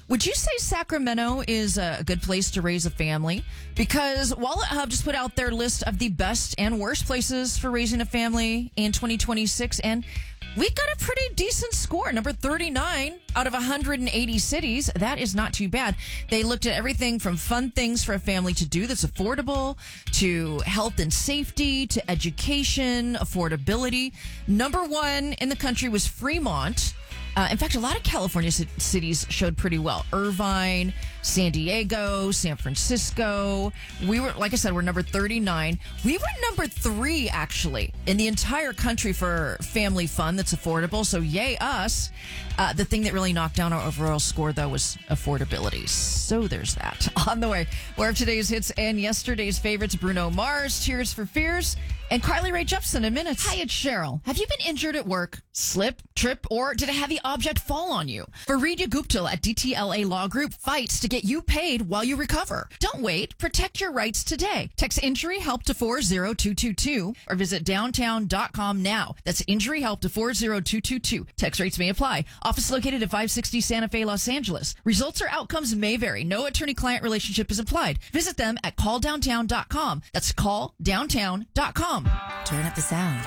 Would you say Sacramento is a good place to raise a family? Because Wallet Hub just put out their list of the best and worst places for raising a family in 2026, and we got a pretty decent score, number 39 out of 180 cities. That is not too bad. They looked at everything from fun things for a family to do that's affordable, to health and safety, to education, affordability. Number one in the country was Fremont. In fact, a lot of California cities showed pretty well. Irvine, San Diego, San Francisco. We were, like I said, we're number 39. We were number 3, actually, in the entire country for family fun that's affordable. So yay us. The thing that really knocked down our overall score, though, was affordability. So there's that. On the way, more of today's hits and yesterday's favorites, Bruno Mars, Tears for Fears, and Carly Rae Jepsen in minutes. Hi, it's Cheryl. Have you been injured at work? Slip, trip, or did a heavy object fall on you? Faridya Gupta at DTLA Law Group fights to get you paid while you recover. Don't wait. Protect your rights today. Text Injury Help to 40222 or visit downtown.com now. That's Injury Help to 40222. Text rates may apply. Office located at 560 Santa Fe, Los Angeles. Results or outcomes may vary. No attorney-client relationship is implied. Visit them at calldowntown.com. That's calldowntown.com. Turn up the sound.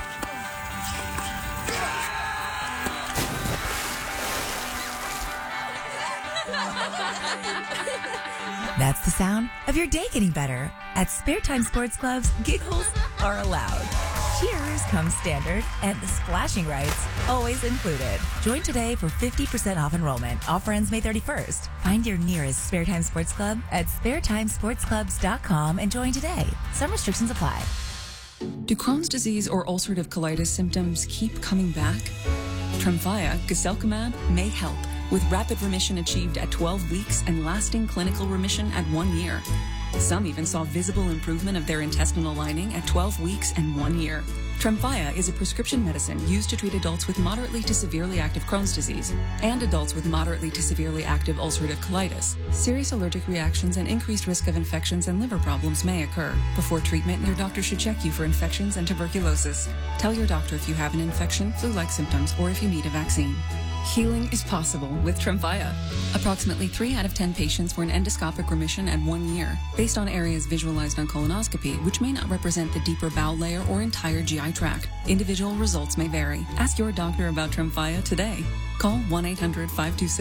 That's the sound of your day getting better. At Spare Time Sports Clubs, giggles are allowed. Cheers comes standard, and the splashing rights always included. Join today for 50% off enrollment. Offer ends May 31st. Find your nearest Spare Time Sports Club at SpareTimeSportsClubs.com and join today. Some restrictions apply. Do Crohn's disease or ulcerative colitis symptoms keep coming back? Tremfya, guselkumab, may help, with rapid remission achieved at 12 weeks and lasting clinical remission at 1 year. Some even saw visible improvement of their intestinal lining at 12 weeks and 1 year. Tremfya is a prescription medicine used to treat adults with moderately to severely active Crohn's disease and adults with moderately to severely active ulcerative colitis. Serious allergic reactions and increased risk of infections and liver problems may occur. Before treatment, your doctor should check you for infections and tuberculosis. Tell your doctor if you have an infection, flu-like symptoms, or if you need a vaccine. Healing is possible with Tremfya. Approximately 3 out of 10 patients were in endoscopic remission at 1 year, based on areas visualized on colonoscopy, which may not represent the deeper bowel layer or entire GI tract. Individual results may vary. Ask your doctor about Tremfya today. Call 1-800-526